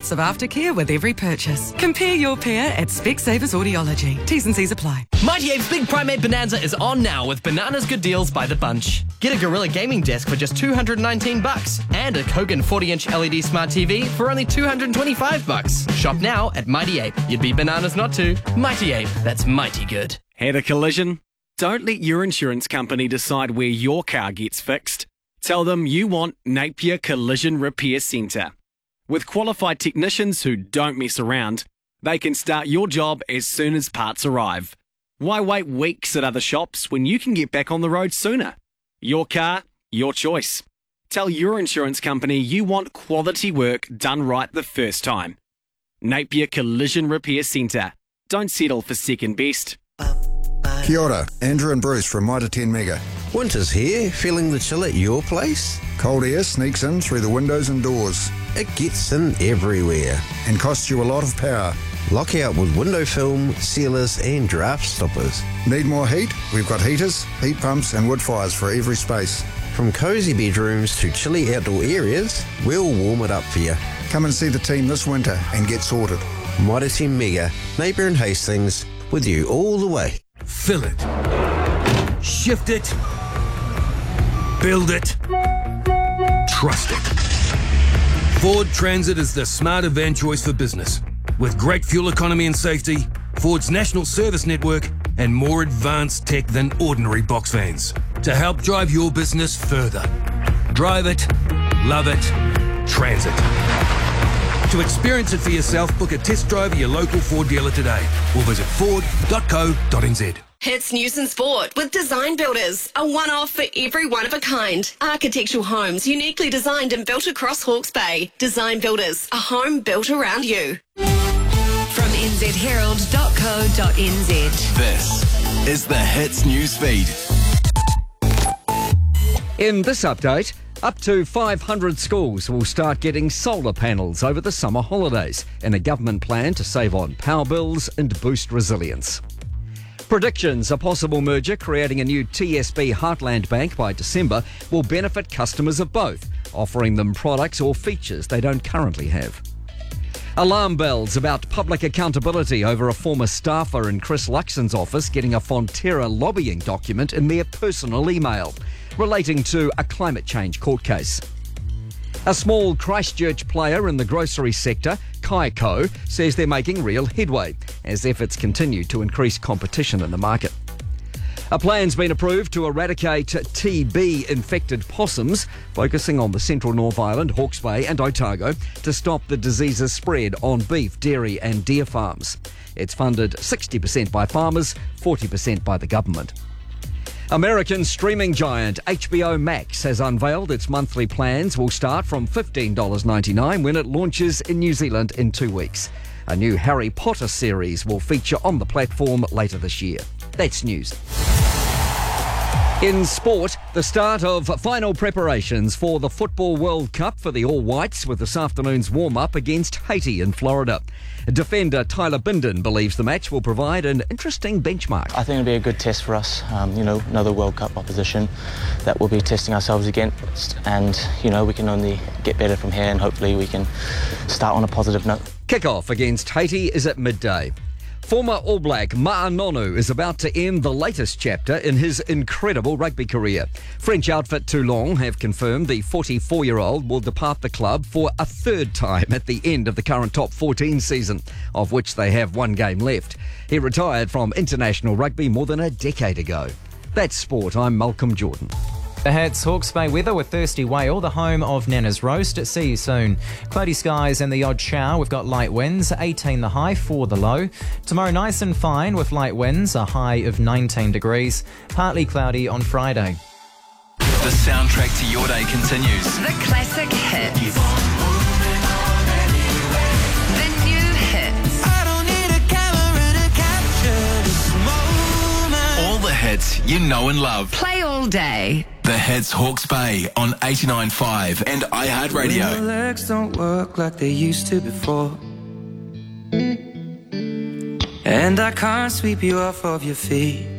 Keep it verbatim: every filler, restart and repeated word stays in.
lots of aftercare with every purchase. Compare your pair at Specsavers Audiology. T's and C's apply. Mighty Ape's Big Primate Bonanza is on now with Bananas Good Deals by the bunch. Get a Gorilla gaming desk for just two hundred nineteen bucks and a Kogan forty inch L E D smart T V for only two hundred twenty-five bucks. Shop now at Mighty Ape. You'd be bananas not to. Mighty Ape, that's mighty good. Had a collision? Don't let your insurance company decide where your car gets fixed. Tell them you want Napier Collision Repair Centre. With qualified technicians who don't mess around, they can start your job as soon as parts arrive. Why wait weeks at other shops when you can get back on the road sooner? Your car, your choice. Tell your insurance company you want quality work done right the first time. Napier Collision Repair Centre. Don't settle for second best. Kia ora, Andrew and Bruce from Mitre ten Mega. Winter's here, feeling the chill at your place? Cold air sneaks in through the windows and doors. It gets in everywhere. And costs you a lot of power. Lock out with window film, sealers and draft stoppers. Need more heat? We've got heaters, heat pumps and wood fires for every space. From cosy bedrooms to chilly outdoor areas, we'll warm it up for you. Come and see the team this winter and get sorted. Mitre ten Mega, Napier and Hastings, with you all the way. Fill it. Shift it. Build it. Trust it. Ford Transit is the smarter van choice for business. With great fuel economy and safety, Ford's national service network, and more advanced tech than ordinary box vans to help drive your business further. Drive it, love it, Transit. To experience it for yourself, book a test drive at your local Ford dealer today or visit ford dot co dot n z. Hits News and Sport with Design Builders, a one-off for every one of a kind. Architectural homes uniquely designed and built across Hawke's Bay. Design Builders, a home built around you. From n z herald dot co dot n z. This is the Hits News Feed. In this update, up to five hundred schools will start getting solar panels over the summer holidays in a government plan to save on power bills and boost resilience. Predictions a possible merger creating a new T S B Heartland Bank by December will benefit customers of both, offering them products or features they don't currently have. Alarm bells about public accountability over a former staffer in Chris Luxon's office getting a Fonterra lobbying document in their personal email relating to a climate change court case. A small Christchurch player in the grocery sector, Kaiko, says they're making real headway as efforts continue to increase competition in the market. A plan's been approved to eradicate T B-infected possums, focusing on the central North Island, Hawke's Bay and Otago, to stop the disease's spread on beef, dairy and deer farms. It's funded sixty percent by farmers, forty percent by the government. American streaming giant H B O Max has unveiled its monthly plans will start from fifteen dollars ninety-nine when it launches in New Zealand in two weeks. A new Harry Potter series will feature on the platform later this year. That's news. In sport, the start of final preparations for the Football World Cup for the All Whites with this afternoon's warm-up against Haiti in Florida. Defender Tyler Bindon believes the match will provide an interesting benchmark. I think it'll be a good test for us, um, you know, another World Cup opposition that we'll be testing ourselves against, and, you know, we can only get better from here and hopefully we can start on a positive note. Kick-off against Haiti is at midday. Former All Black Ma'a Nonu is about to end the latest chapter in his incredible rugby career. French outfit Toulon have confirmed the forty-four-year-old will depart the club for a third time at the end of the current top fourteen season, of which they have one game left. He retired from international rugby more than a decade ago. That's sport. I'm Malcolm Jordan. The Hits Hawke's Bay weather with Thirsty Whale, the home of Nana's Roast. See you soon. Cloudy skies and the odd shower. We've got light winds, eighteen the high, four the low. Tomorrow nice and fine with light winds, a high of nineteen degrees. Partly cloudy on Friday. The soundtrack to your day continues. The classic hits. The new hits. I don't need a camera to capture this moment. All the hits you know and love. Play all day. The Hits Hawke's Bay on eighty-nine point five and iHeartRadio. When your legs don't work like they used to before, and I can't sweep you off of your feet.